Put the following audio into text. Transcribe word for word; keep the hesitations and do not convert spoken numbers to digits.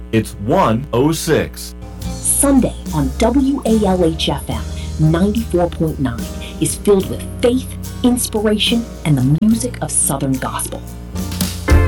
It's one oh six. Sunday on W A L H F M ninety-four point nine is filled with faith, inspiration, and the music of Southern gospel.